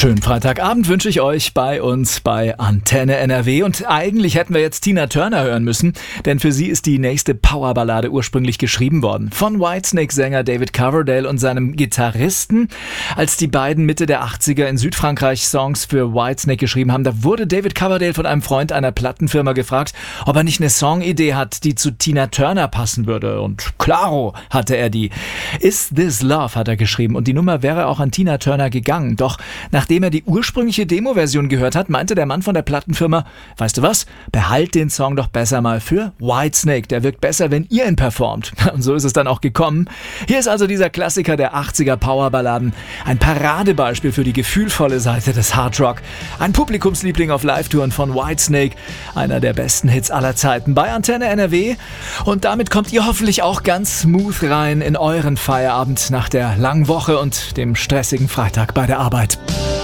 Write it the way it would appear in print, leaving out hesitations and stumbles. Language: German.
Schönen Freitagabend wünsche ich euch bei uns bei Antenne NRW. Und eigentlich hätten wir jetzt Tina Turner hören müssen, denn für sie ist die nächste Powerballade ursprünglich geschrieben worden. Von Whitesnake-Sänger David Coverdale und seinem Gitarristen. Als die beiden Mitte der 80er in Südfrankreich Songs für Whitesnake geschrieben haben, da wurde David Coverdale von einem Freund einer Plattenfirma gefragt, ob er nicht eine Songidee hat, die zu Tina Turner passen würde. Und klaro hatte er die. Is This Love hat er geschrieben und die Nummer wäre auch an Tina Turner gegangen. Doch nachdem er die ursprüngliche Demo-Version gehört hat, meinte der Mann von der Plattenfirma, weißt du was, behalt den Song doch besser mal für Whitesnake, der wirkt besser, wenn ihr ihn performt. Und so ist es dann auch gekommen. Hier ist also dieser Klassiker der 80er Powerballaden, ein Paradebeispiel für die gefühlvolle Seite des Hardrock, ein Publikumsliebling auf Live-Touren von Whitesnake, einer der besten Hits aller Zeiten bei Antenne NRW. Und damit kommt ihr hoffentlich auch ganz smooth rein in euren Feierabend nach der langen Woche und dem stressigen Freitag bei der Arbeit.